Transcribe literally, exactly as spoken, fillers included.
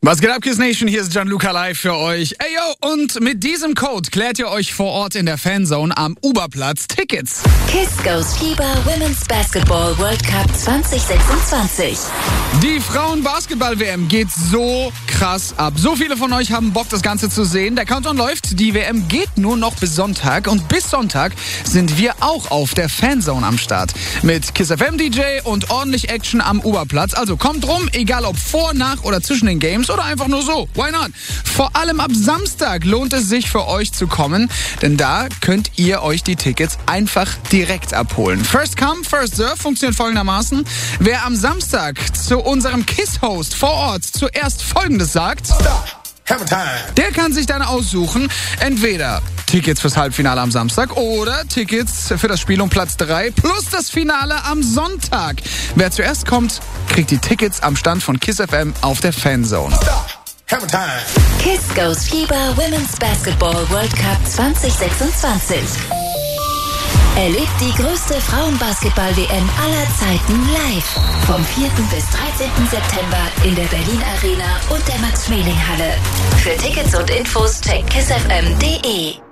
Was geht ab, Kiss Nation? Hier ist Gianluca live für euch. Ey, yo, und mit diesem Code klärt ihr euch vor Ort in der Fanzone am Uberplatz Tickets. Kiss goes FIBA Women's Basketball World Cup zwanzig sechsundzwanzig. Die Frauen-Basketball-W M geht so krass ab. So viele von euch haben Bock, das Ganze zu sehen. Der Countdown läuft. Die W M geht nur noch bis Sonntag. Und bis Sonntag sind wir auch auf der Fanzone am Start. Mit Kiss F M D J und ordentlich Action am Uberplatz. Also kommt rum, egal ob vor, nach oder zwischen den Games oder einfach nur so. Why not? Vor allem ab Samstag lohnt es sich für euch zu kommen, denn da könnt ihr euch die Tickets einfach direkt abholen. First come, first serve funktioniert folgendermaßen. Wer am Samstag zu unserem Kiss-Host vor Ort zuerst Folgendes sagt, der kann sich dann aussuchen, entweder Tickets fürs Halbfinale am Samstag oder Tickets für das Spiel um Platz drei plus das Finale am Sonntag. Wer zuerst kommt, kriegt die Tickets am Stand von Kiss F M auf der Fanzone. Kiss goes FIBA Women's Basketball World Cup zwanzig sechsundzwanzig. Erlebt die größte Frauenbasketball-W M aller Zeiten live. Vom vierten bis dreizehnten September in der Berlin Arena und der Max-Schmeling-Halle. Für Tickets und Infos checkt kiss f m punkt d e.